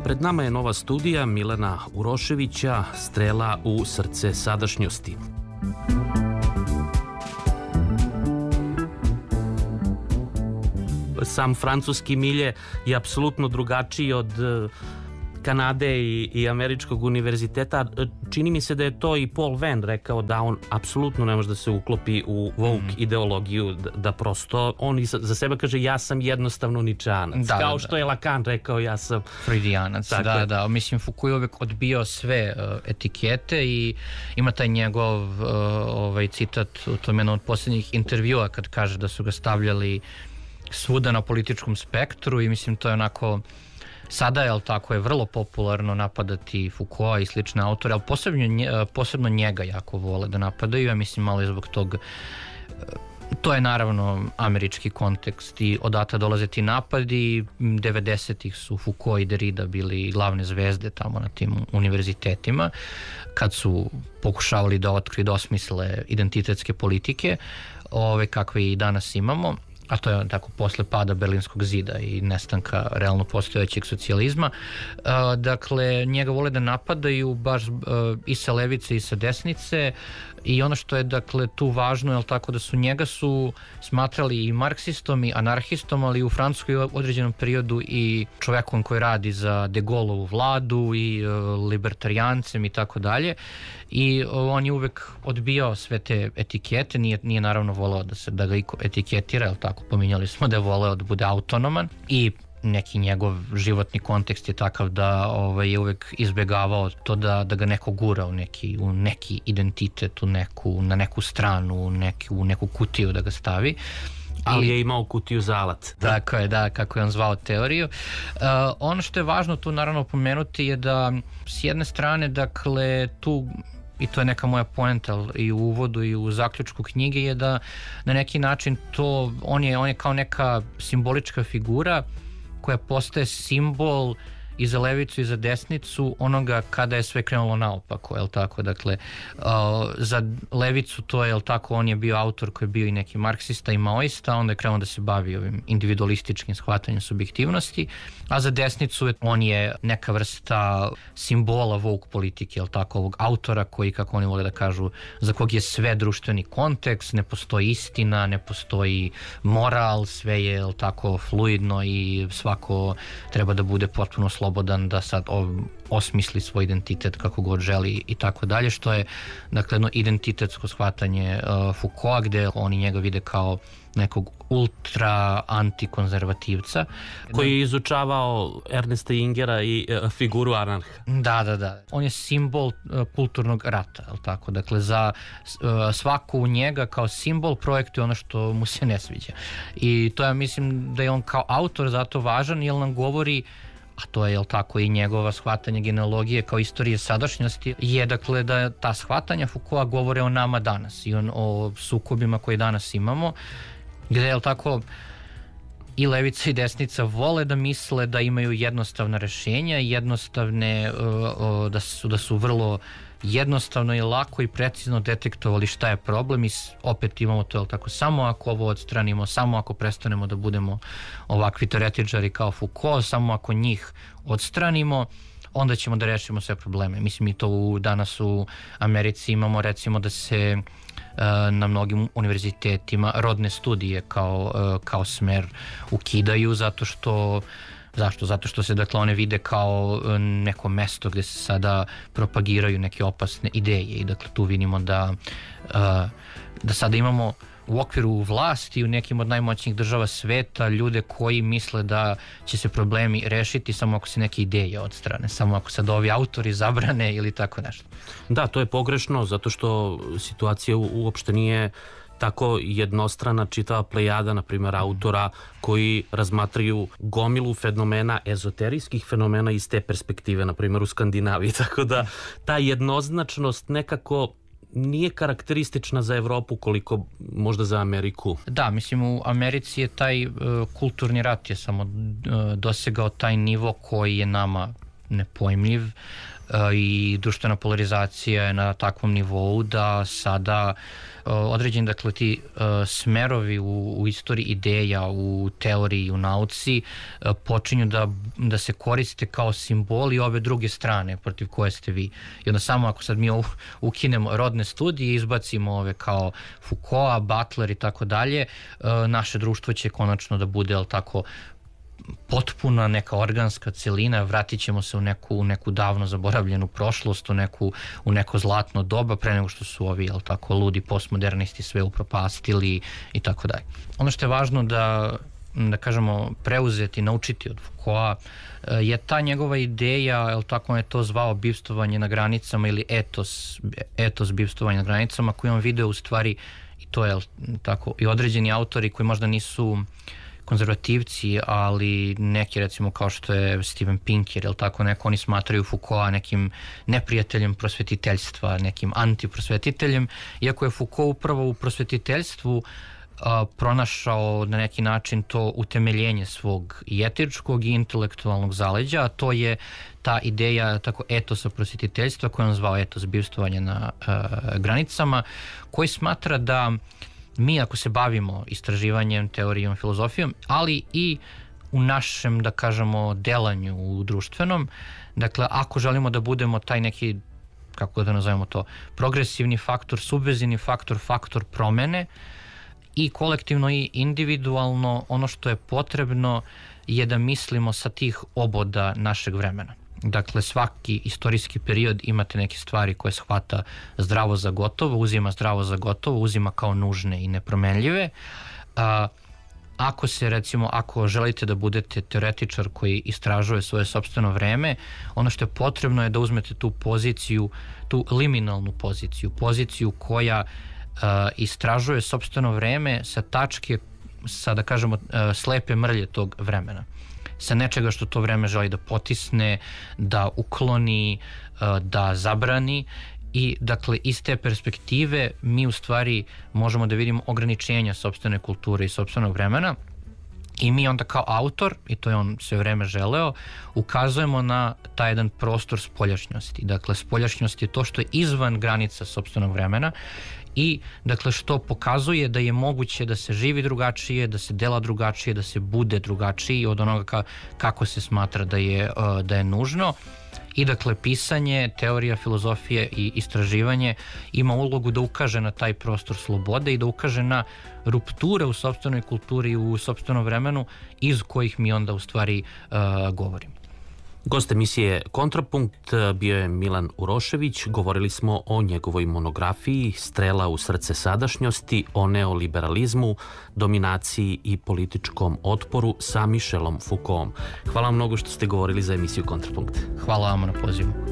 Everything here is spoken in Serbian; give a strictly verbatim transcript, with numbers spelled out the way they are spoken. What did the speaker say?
Pred nama je nova studija Milena Uroševića, Strela u srce sadašnjosti. Sam francuski milje je apsolutno drugačiji od Kanade i, i Američkog univerziteta. Čini mi se da je to i Paul Venn rekao, da on apsolutno ne može da se uklopi u woke mm. ideologiju, da, da prosto on za sebe kaže ja sam jednostavno ničanac. Da, kao da, što da. je Lacan rekao ja sam Freudijanac. Da, da, da. Mislim, Foucault je uvek odbio sve uh, etikete i ima taj njegov uh, ovaj citat u tom jednom od posljednjih intervjua kad kaže da su ga stavljali svuda na političkom spektru i mislim to je onako sada je, ali tako je, vrlo popularno napadati Foucaulta i slične autore, ali posebno, posebno njega jako vole da napadaju, ja mislim malo i zbog tog, to je naravno američki kontekst i odatle dolaze ti napadi, devedesetih su Foucault i Derrida bili glavne zvezde tamo na tim univerzitetima, kad su pokušavali da otkriju, da osmisle identitetske politike, ove kakve i danas imamo, a to je tako posle pada Berlinskog zida i nestanka realno postojećeg socijalizma. Uh, dakle, njega vole da napadaju baš uh, i sa levice i sa desnice i ono što je dakle tu važno je tako da su njega su smatrali i marksistom i anarhistom, ali u Francuskoj u određenom periodu i čovekom koji radi za De Gaulleovu vladu i uh, libertarijancem i tako dalje. I uh, on je uvek odbijao sve te etikete, nije, nije naravno voleo da se da ga etiketira, jel tako, pominjali smo da je voleo da bude autonoman i neki njegov životni kontekst je takav da ovaj, je uvek izbjegavao to da, da ga neko gura u neki, u neki identitet, u neku, na neku stranu, u, neki, u neku kutiju da ga stavi. Ali je imao kutiju za alat. Tako je, da, kako je on zvao teoriju. Uh, ono što je važno tu naravno pomenuti je da s jedne strane, dakle, tu i to je neka moja poenta i u uvodu i u zaključku knjige je da na neki način to, on je, on je kao neka simbolička figura koja postaje simbol i za levicu i za desnicu onoga kada je sve krenulo naopako, jel tako, dakle uh, za levicu to je, jel tako, on je bio autor koji je bio i neki marksista i maoista, onda je krenuo da se bavi ovim individualističkim shvatanjem subjektivnosti, a za desnicu je, on je neka vrsta simbola woke politike, jel tako, ovog autora koji, kako oni vole da kažu, za kog je sve društveni kontekst, ne postoji istina, ne postoji moral, sve je, jel tako, fluidno i svako treba da bude potpuno slobodan slobodan da sad osmisli svoj identitet kako god želi i tako dalje, što je dakle jedno identitetsko shvatanje uh, Foucaulta, gde oni njega vide kao nekog ultra antikonzervativca. Koji je izučavao Ernesta Ingera i uh, figuru Arnarha. Da, da, da. On je simbol uh, kulturnog rata, je li tako? Dakle, za uh, svaku u njega kao simbol projektuje ono što mu se ne sviđa. I to ja mislim da je on kao autor zato važan, jer nam govori, a to je, jel tako, i njegova shvatanje genealogije kao istorije sadašnjosti, je dakle da ta shvatanja Foucaulta govore o nama danas i on, o sukobima koje danas imamo, gde, jel tako, i levica i desnica vole da misle da imaju jednostavna rešenja, jednostavne, uh, uh, da su, da su vrlo jednostavno i lako i precizno detektovali šta je problem i opet imamo to, jel tako, samo ako ovo odstranimo, samo ako prestanemo da budemo ovakvi teoretičari kao Foucault, samo ako njih odstranimo, onda ćemo da rešimo sve probleme. Mislim, i to u, danas u Americi imamo recimo da se uh, na mnogim univerzitetima rodne studije kao, uh, kao smer ukidaju zato što Zašto? Zato što se, dakle, one vide kao neko mesto gde se sada propagiraju neke opasne ideje i dakle tu vidimo da, da sada imamo u okviru vlasti u nekim od najmoćnijih država sveta ljude koji misle da će se problemi rešiti samo ako se neke ideje odstrane, samo ako sad ovi autori zabrane ili tako nešto. Da, to je pogrešno zato što situacija uopšte nije tako jednostrana, čitava plejada, na primjer, autora koji razmatraju gomilu fenomena, ezoterijskih fenomena iz te perspektive, na primjer u Skandinaviji, tako da ta jednoznačnost nekako nije karakteristična za Evropu koliko možda za Ameriku. Da, mislim, u Americi je taj uh, kulturni rat je samo uh, dosegao taj nivo koji je nama nepojmljiv i društvena polarizacija je na takvom nivou da sada određeni, dakle, ti smerovi u, u istoriji ideja, u teoriji, u nauci počinju da, da se koriste kao simboli ove druge strane protiv koje ste vi. I onda samo ako sad mi ukinemo rodne studije, izbacimo ove kao Foucaulta, Butler i tako dalje, naše društvo će konačno da bude, ali tako, potpuna neka organska celina, vratit ćemo se u neku, u neku davno zaboravljenu prošlost, u, neku, u neko zlatno doba pre nego što su ovi, jel tako, ludi postmodernisti sve upropastili i tako dalje. Ono što je važno da, da kažemo, preuzeti, naučiti od Foucaulta je ta njegova ideja, jel tako, on je to zvao bivstvovanje na granicama ili etos, etos bivstvovanja na granicama, koji on video u stvari, i to je tako, i određeni autori koji možda nisu konzervativci, ali neki, recimo kao što je Steven Pinker, jel tako, neko, oni smatraju Foucaulta nekim neprijateljem prosvetiteljstva, nekim antiprosvetiteljem, iako je Foucault upravo u prosvetiteljstvu a, pronašao na neki način to utemeljenje svog i etičkog i intelektualnog zaleđa, a to je ta ideja tako etosa prosvetiteljstva koju on zvao etos bivstvovanja na a, granicama, koji smatra da mi, ako se bavimo istraživanjem, teorijom, filozofijom, ali i u našem, da kažemo, delanju u društvenom, dakle, ako želimo da budemo taj neki, kako da nazovemo to, progresivni faktor, subvezivni faktor, faktor promene, i kolektivno i individualno, ono što je potrebno je da mislimo sa tih oboda našeg vremena. Dakle, svaki istorijski period imate neke stvari koje shvata zdravo za gotovo, uzima zdravo za gotovo, uzima kao nužne i nepromenljive. A, ako se, recimo, ako želite da budete teoretičar koji istražuje svoje sopstveno vreme, ono što je potrebno je da uzmete tu poziciju, tu liminalnu poziciju, poziciju koja a, istražuje sopstveno vreme sa tačke, sa, da kažemo, a, slepe mrlje tog vremena, sa nečega što to vreme želi da potisne, da ukloni, da zabrani, i dakle iz te perspektive mi u stvari možemo da vidimo ograničenja sopstvene kulture i sopstvenog vremena, i mi onda kao autor, i to je on sve vreme želeo, ukazujemo na taj jedan prostor spoljašnjosti. Dakle, spoljašnjost je to što je izvan granica sopstvenog vremena i, dakle, što pokazuje da je moguće da se živi drugačije, da se dela drugačije, da se bude drugačiji od onoga ka, kako se smatra da je, da je nužno. I, dakle, pisanje, teorija, filozofije i istraživanje ima ulogu da ukaže na taj prostor slobode i da ukaže na rupture u sopstvenoj kulturi i u sopstvenom vremenu iz kojih mi onda u stvari uh, govorimo. Gost emisije Kontrapunkt bio je Milan Urošević. Govorili smo o njegovoj monografiji Strela u srce sadašnjosti, o neoliberalizmu, dominaciji i političkom otporu sa Michelom Foucaultom. Hvala vam mnogo što ste govorili za emisiju Kontrapunkt. Hvala vam na pozivu.